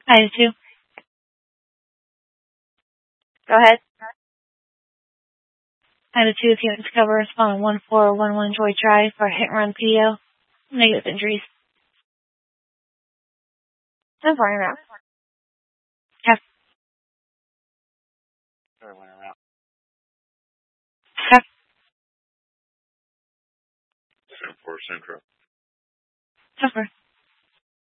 Hi, two. Go ahead. Hi, two. If you want to cover, respond 1411 Joy Drive for hit and run PO. Negative injuries. Don't worry about it. Yep. Yep. For Central. Suffer.